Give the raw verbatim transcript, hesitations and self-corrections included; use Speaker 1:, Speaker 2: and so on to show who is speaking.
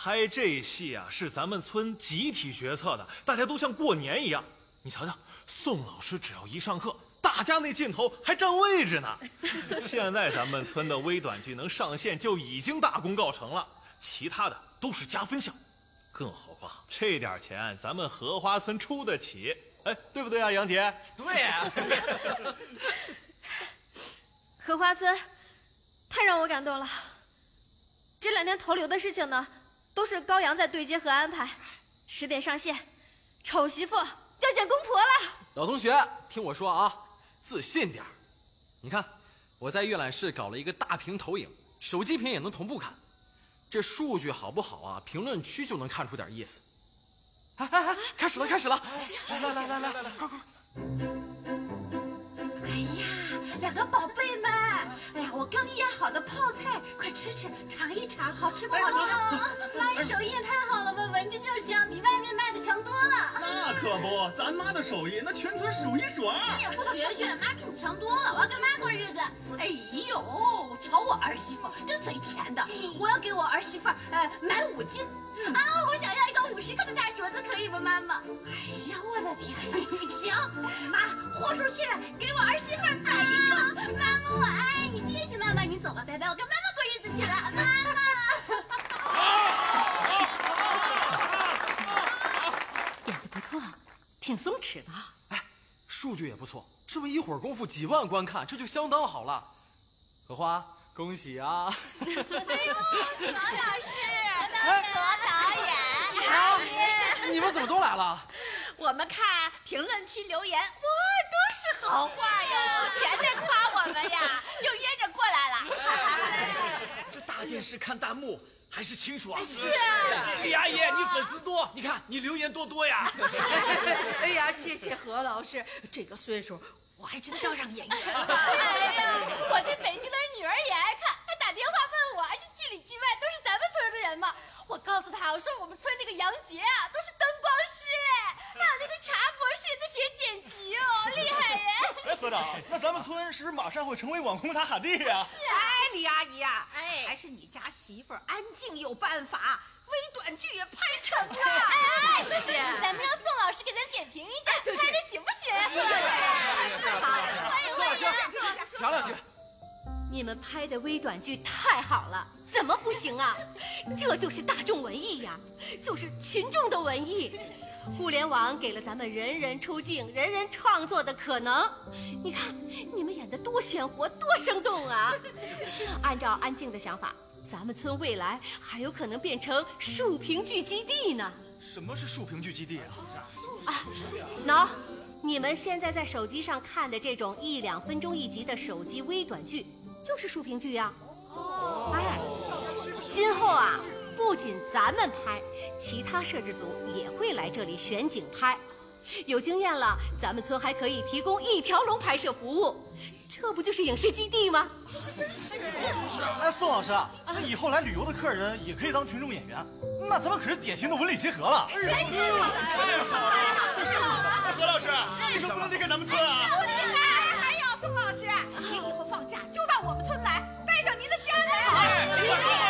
Speaker 1: 拍这戏啊，是咱们村集体决策的，大家都像过年一样。你瞧瞧，宋老师只要一上课，大家那劲头还占位置呢。现在咱们村的微短剧能上线就已经大功告成了，其他的都是加分项。更何况这点钱咱们荷花村出得起，哎，对不对啊，杨姐？
Speaker 2: 对呀、
Speaker 3: 啊。荷花村太让我感动了。这两天投流的事情呢，都是高阳在对接和安排，十点上线，丑媳妇要见公婆了。
Speaker 2: 老同学，听我说啊，自信点儿。你看，我在阅览室搞了一个大屏投影，手机屏也能同步看。这数据好不好啊？评论区就能看出点意思。哎哎哎，开始了，开始了！来来来来来来，快快！
Speaker 4: 哎呀，两个宝贝们，哎呀，我刚腌好的泡菜，快吃吃，尝一尝，好吃不好吃？
Speaker 5: 妈，你手艺也太好了吧，闻着就香，比外面卖的强多了。
Speaker 6: 那可不，咱妈的手艺那全村数一数二。
Speaker 5: 你也不学学，妈比你强多了，我要跟妈过日子。
Speaker 4: 哎呦，瞧我儿媳妇这嘴甜的，我要给我儿媳妇呃买五斤。
Speaker 5: 啊，我想要一个五十克的大镯子，可以吗，妈妈？
Speaker 4: 哎呀，我的天哪！行，妈，豁出去了，给我儿媳妇买一个。
Speaker 5: 妈妈，我爱你，谢谢妈妈，你走吧，拜拜，我跟妈妈过日子去了，妈妈。
Speaker 4: 演的不错，挺松弛的。
Speaker 2: 哎，数据也不错，这么一会儿功夫几万观看，这就相当好了。荷花，恭喜啊！
Speaker 5: 哎呦，罗老师，罗导演，你好，
Speaker 2: 你们怎么都来了？
Speaker 4: 我们看评论区留言，哇，都是好话哟，全在夸我们呀，就约着过来了。
Speaker 7: 这大电视看弹幕还是清楚啊！
Speaker 5: 是啊，
Speaker 7: 季阿姨，你粉丝多，你看你留言多多呀！
Speaker 4: 哎呀，谢谢何老师，这个岁数我还真当上演员了。
Speaker 5: 哎呀，我在北京的女儿也爱看，还打电话问我，这剧里剧外都是咱们村的人吗？我告诉他，我说我们村那个杨杰啊，都是灯光师哎，还有那个茶博士在学剪辑哦，厉害耶！
Speaker 6: 哎，何导，那咱们村是不是马上会成为网红塔哈蒂呀？
Speaker 4: 是啊，哎，李阿姨啊，哎，还是你家媳妇儿安静有办法，微短剧也拍成了。
Speaker 5: 哎，是，咱们让宋老师给咱点评一下，拍的行不行啊？宋老师，欢迎欢迎，
Speaker 2: 讲两句。
Speaker 3: 你们拍的微短剧太好了，怎么不行啊？这就是大众文艺呀，就是群众的文艺。互联网给了咱们人人出镜、人人创作的可能。你看，你们演的多鲜活、多生动啊！按照安静的想法，咱们村未来还有可能变成竖屏剧基地呢。
Speaker 6: 什么是竖屏剧基地啊？
Speaker 3: 啊，喏，你们现在在手机上看的这种一两分钟一集的手机微短剧，就是竖屏剧呀。哦，哎，今后啊，不仅咱们拍，其他摄制组也会来这里选景拍。有经验了，咱们村还可以提供一条龙拍摄服务，这不就是影视基地吗？
Speaker 6: 真是，哎，宋老师啊，那以后来旅游的客人也可以当群众演员，那咱们可是典型的文理结合了。
Speaker 5: 全天好了，太好了，太好了！
Speaker 6: 何老师，你可不能离开咱们村啊！
Speaker 4: 哎，还有宋老师，您以后放假就到我们村来，带上您的家人。